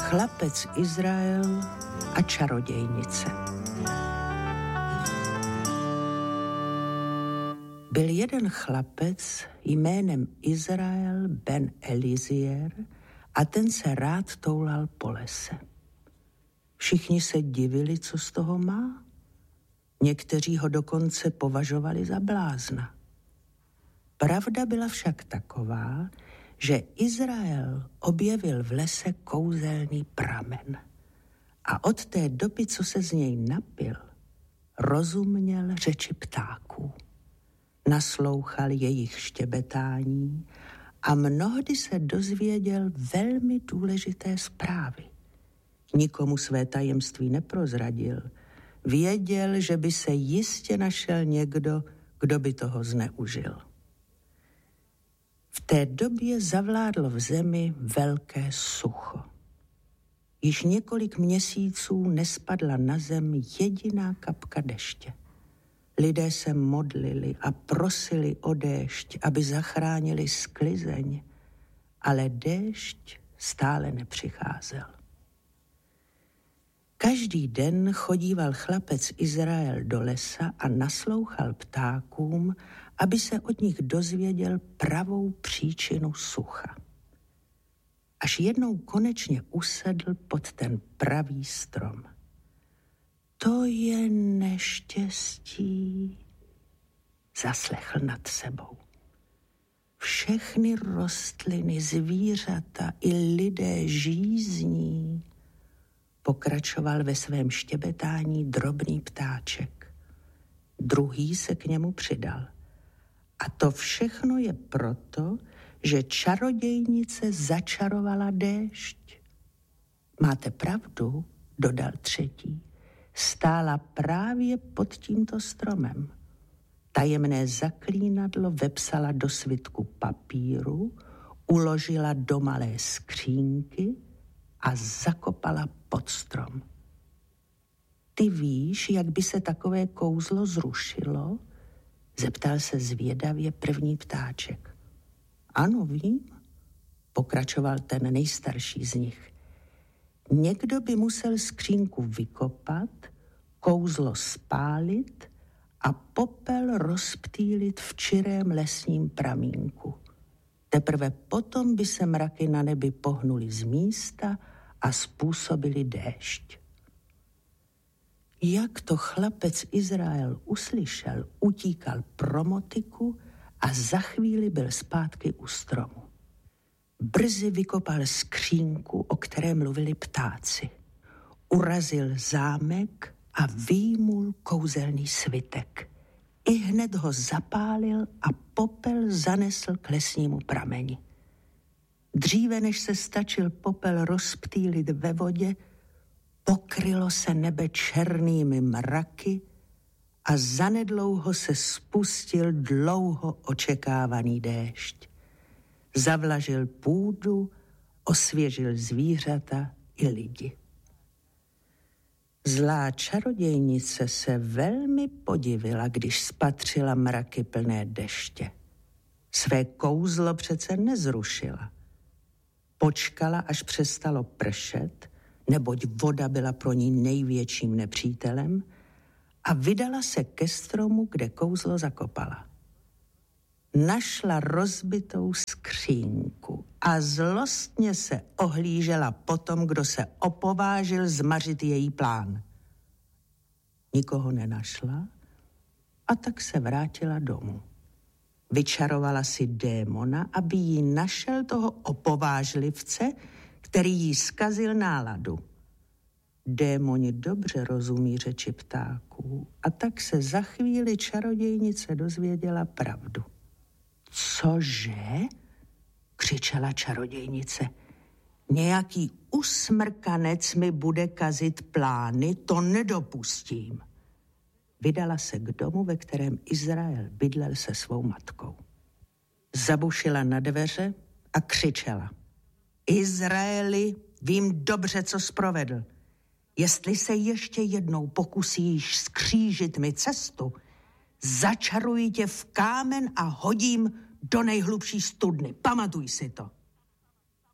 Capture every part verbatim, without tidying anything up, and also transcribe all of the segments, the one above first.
Chlapec Izrael a čarodějnice. Byl jeden chlapec jménem Izrael ben Elizier a ten se rád toulal po lese. Všichni se divili, co z toho má. Někteří ho dokonce považovali za blázna. Pravda byla však taková, že Izrael objevil v lese kouzelný pramen. A od té doby, co se z něj napil, rozuměl řeči ptáků. Naslouchal jejich štěbetání a mnohdy se dozvěděl velmi důležité zprávy. Nikomu své tajemství neprozradil. Věděl, že by se jistě našel někdo, kdo by toho zneužil. V té době zavládlo v zemi velké sucho. Již několik měsíců nespadla na zem jediná kapka deště. Lidé se modlili a prosili o déšť, aby zachránili sklizeň, ale déšť stále nepřicházel. Každý den chodíval chlapec Izrael do lesa a naslouchal ptákům, aby se od nich dozvěděl pravou příčinu sucha. Až jednou konečně usedl pod ten pravý strom. To je neštěstí, zaslechl nad sebou. Všechny rostliny, zvířata i lidé žízní. Pokračoval ve svém štěbetání drobný ptáček. Druhý se k němu přidal. A to všechno je proto, že čarodějnice začarovala déšť. Máte pravdu, dodal třetí. Stála právě pod tímto stromem. Tajemné zaklínadlo vepsala do svitku papíru, uložila do malé skřínky a zakopala pod strom. Ty víš, jak by se takové kouzlo zrušilo? Zeptal se zvědavě první ptáček. Ano, vím, pokračoval ten nejstarší z nich. Někdo by musel skřínku vykopat, kouzlo spálit a popel rozptýlit v čirém lesním pramínku. Teprve potom by se mraky na nebi pohnuly z místa a způsobili déšť. Jak to chlapec Izrael uslyšel, utíkal pro motyku a za chvíli byl zpátky u stromu. Brzy vykopal skřínku, o které mluvili ptáci. Urazil zámek a vyjmul kouzelný svitek. I hned ho zapálil a popel zanesl k lesnímu prameni. Dříve, než se stačil popel rozptýlit ve vodě, pokrylo se nebe černými mraky a zanedlouho se spustil dlouho očekávaný déšť. Zavlažil půdu, osvěžil zvířata i lidi. Zlá čarodějnice se velmi podivila, když spatřila mraky plné deště. Své kouzlo přece nezrušila. Počkala, až přestalo pršet, neboť voda byla pro ní největším nepřítelem, a vydala se ke stromu, kde kouzlo zakopala. Našla rozbitou skřínku a zlostně se ohlížela po tom, kdo se opovážil zmařit její plán. Nikoho nenašla a tak se vrátila domů. Vyčarovala si démona, aby jí našel toho opovážlivce, který jí zkazil náladu. Démoni dobře rozumí řeči ptáků a tak se za chvíli čarodějnice dozvěděla pravdu. Cože? Křičela čarodějnice. Nějaký usmrkanec mi bude kazit plány, to nedopustím. Vydala se k domu, ve kterém Izrael bydlel se svou matkou. Zabušila na dveře a křičela. Izraeli, vím dobře, co zprovedl. Jestli se ještě jednou pokusíš skřížit mi cestu, začaruji tě v kámen a hodím do nejhlubší studny. Pamatuj si to.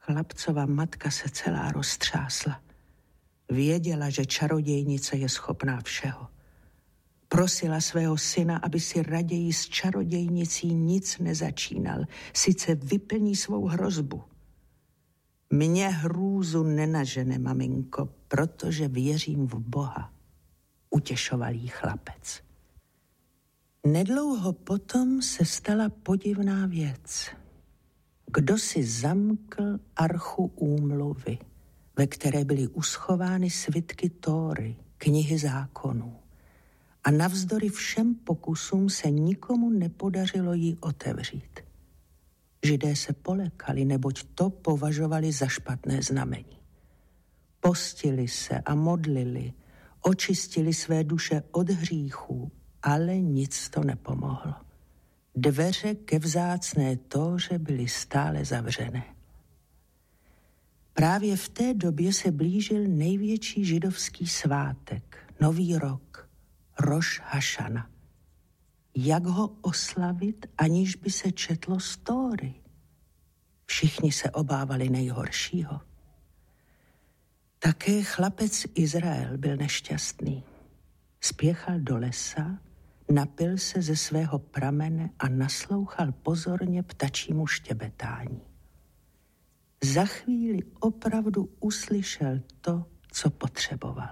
Chlapcova matka se celá roztřásla. Věděla, že čarodějnice je schopná všeho. Prosila svého syna, aby si raději s čarodějnicí nic nezačínal, sice vyplní svou hrozbu. Mně hrůzu nenažene, maminko, protože věřím v Boha, utěšoval jí chlapec. Nedlouho potom se stala podivná věc. Kdo si zamkl archu úmluvy, ve které byly uschovány svitky Tóry, knihy zákonů. A navzdory všem pokusům se nikomu nepodařilo ji otevřít. Židé se polekali, neboť to považovali za špatné znamení. Postili se a modlili, očistili své duše od hříchů, ale nic to nepomohlo. Dveře ke vzácné Tóře byly stále zavřené. Právě v té době se blížil největší židovský svátek, Nový rok, Roš Hašana. Jak ho oslavit, aniž by se četlo z Tóry? Všichni se obávali nejhoršího. Také chlapec Izrael byl nešťastný. Spěchal do lesa, napil se ze svého pramene a naslouchal pozorně ptačímu štěbetání. Za chvíli opravdu uslyšel to, co potřeboval.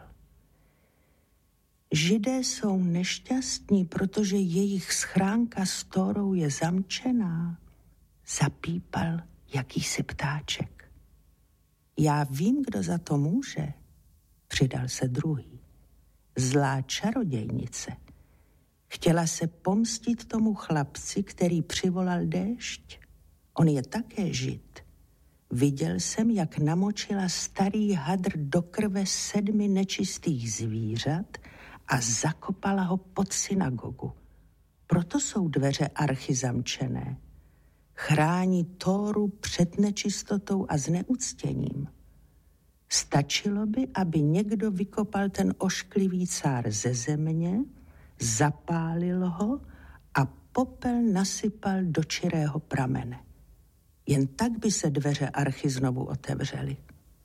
Židé jsou nešťastní, protože jejich schránka s Tórou je zamčená, zapípal jakýsi ptáček. Já vím, kdo za to může, přidal se druhý. Zlá čarodějnice. Chtěla se pomstit tomu chlapci, který přivolal déšť. On je také Žid. Viděl jsem, jak namočila starý hadr do krve sedmi nečistých zvířat a zakopala ho pod synagogu. Proto jsou dveře archy zamčené. Chrání Tóru před nečistotou a zneuctěním. Stačilo by, aby někdo vykopal ten ošklivý cár ze země, zapálil ho a popel nasypal do čirého pramene. Jen tak by se dveře archy znovu otevřely.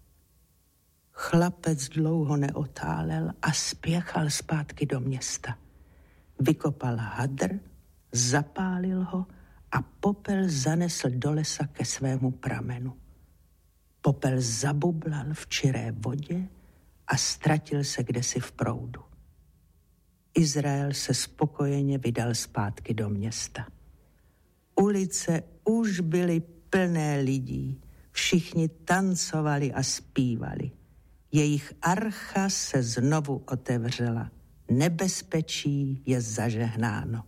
Chlapec dlouho neotálel a spěchal zpátky do města. Vykopal hadr, zapálil ho a popel zanesl do lesa ke svému pramenu. Popel zabublal v čiré vodě a ztratil se kdesi v proudu. Izrael se spokojeně vydal zpátky do města. Ulice už byly plné lidí, všichni tancovali a zpívali. Jejich archa se znovu otevřela. Nebezpečí je zažehnáno.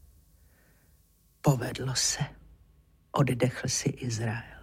Povedlo se, oddechl si Izrael.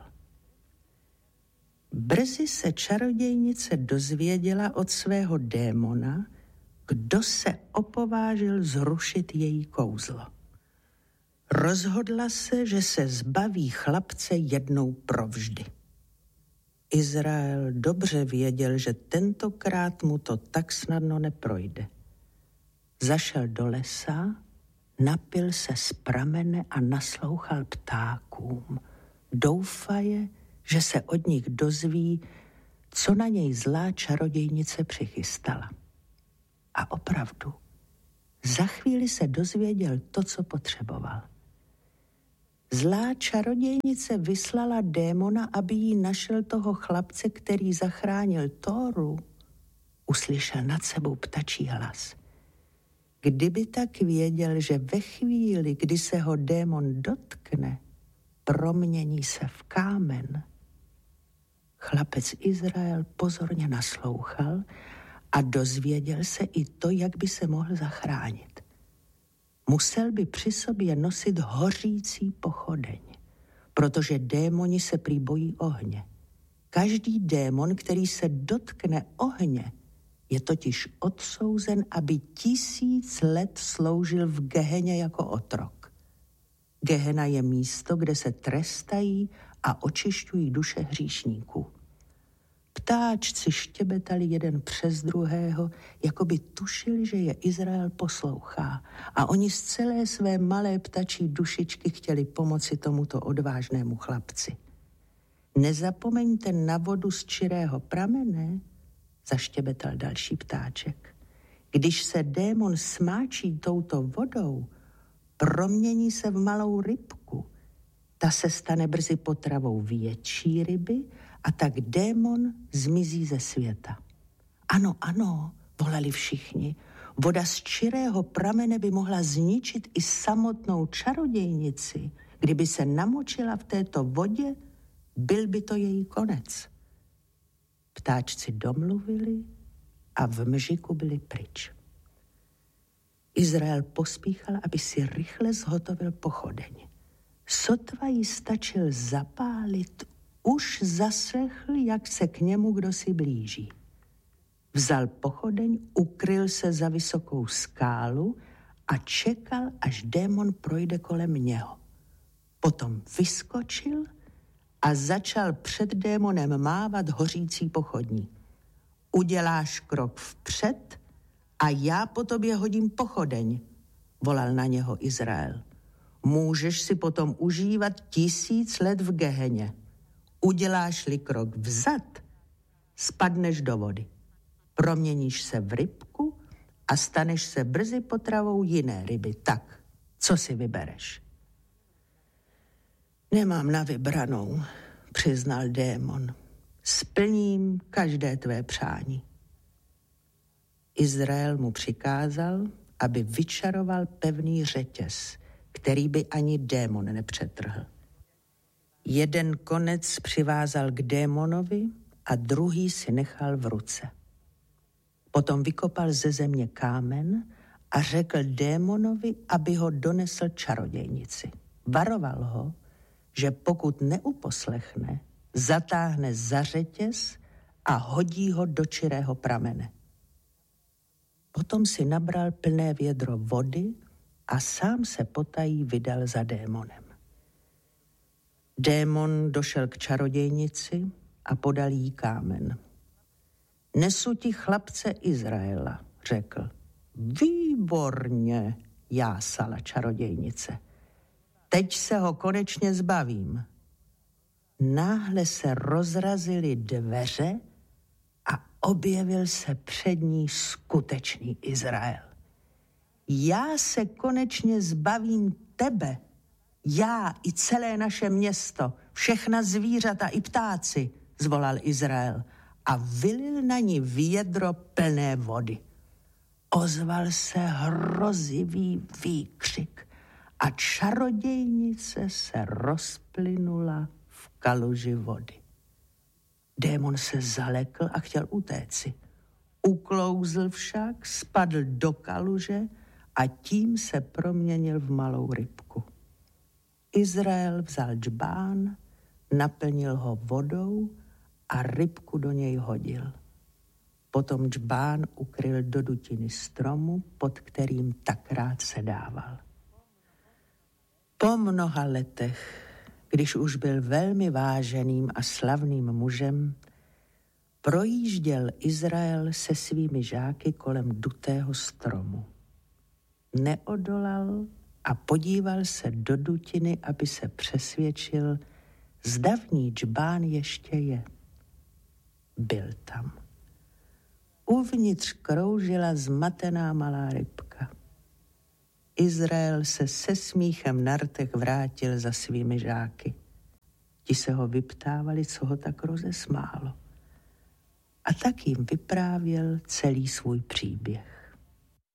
Brzy se čarodějnice dozvěděla od svého démona, kdo se opovážil zrušit její kouzlo. Rozhodla se, že se zbaví chlapce jednou provždy. Izrael dobře věděl, že tentokrát mu to tak snadno neprojde. Zašel do lesa, napil se z pramene a naslouchal ptákům. Doufaje, že se od nich dozví, co na něj zlá čarodějnice přichystala. A opravdu, za chvíli se dozvěděl to, co potřeboval. Zlá čarodějnice vyslala démona, aby jí našel toho chlapce, který zachránil Tóru. Uslyšel nad sebou ptačí hlas. Kdyby tak věděl, že ve chvíli, kdy se ho démon dotkne, promění se v kámen. Chlapec Izrael pozorně naslouchal a dozvěděl se i to, jak by se mohl zachránit. Musel by při sobě nosit hořící pochodeň, protože démoni se prý bojí ohně. Každý démon, který se dotkne ohně, je totiž odsouzen, aby tisíc let sloužil v Geheně jako otrok. Gehena je místo, kde se trestají a očišťují duše hříšníků. Ptáčci štěbetali jeden přes druhého, jako by tušili, že je Izrael poslouchá, a oni z celé své malé ptačí dušičky chtěli pomoci tomuto odvážnému chlapci. Nezapomeňte na vodu z čirého pramene, zaštěbetal další ptáček. Když se démon smáčí touto vodou, promění se v malou rybku. Ta se stane brzy potravou větší ryby a tak démon zmizí ze světa. Ano, ano, volali všichni. Voda z čirého pramene by mohla zničit i samotnou čarodějnici. Kdyby se namočila v této vodě, byl by to její konec. Ptáčci domluvili a v mžiku byli pryč. Izrael pospíchal, aby si rychle zhotovil pochodeň. Sotva jí stačil zapálit, už zaslechl, jak se k němu kdosi blíží. Vzal pochodeň, ukryl se za vysokou skálu a čekal, až démon projde kolem něho. Potom vyskočil a začal před démonem mávat hořící pochodní. Uděláš krok vpřed a já po tobě hodím pochodeň, volal na něho Izrael. Můžeš si potom užívat tisíc let v Geheně. Uděláš-li krok vzad, spadneš do vody. Proměníš se v rybku a staneš se brzy potravou jiné ryby. Tak, co si vybereš? Nemám na vybranou, přiznal démon. Splním každé tvé přání. Izrael mu přikázal, aby vyčaroval pevný řetěz, který by ani démon nepřetrhl. Jeden konec přivázal k démonovi a druhý si nechal v ruce. Potom vykopal ze země kámen a řekl démonovi, aby ho donesl čarodějnici. Varoval ho, že pokud neuposlechne, zatáhne za řetěz a hodí ho do čirého pramene. Potom si nabral plné vědro vody a sám se potají vydal za démonem. Démon došel k čarodějnici a podal jí kámen. Nesu ti chlapce Izraela, řekl. Výborně, jásala čarodějnice. Teď se ho konečně zbavím. Náhle se rozrazily dveře a objevil se před ní skutečný Izrael. Já se konečně zbavím tebe, já i celé naše město, všechna zvířata i ptáci, zvolal Izrael a vylil na ní vědro plné vody. Ozval se hrozivý výkřik a čarodějnice se rozplynula v kaluži vody. Démon se zalekl a chtěl utéci. Uklouzl však, spadl do kaluže a tím se proměnil v malou rybku. Izrael vzal džbán, naplnil ho vodou a rybku do něj hodil. Potom džbán ukryl do dutiny stromu, pod kterým tak rád sedával. Po mnoha letech, když už byl velmi váženým a slavným mužem, projížděl Izrael se svými žáky kolem dutého stromu. Neodolal a podíval se do dutiny, aby se přesvědčil, zda v ní džbán ještě je. Byl tam. Uvnitř kroužila zmatená malá rybka. Izrael se se smíchem na rtech vrátil za svými žáky. Ti se ho vyptávali, co ho tak rozesmálo. A tak jim vyprávěl celý svůj příběh.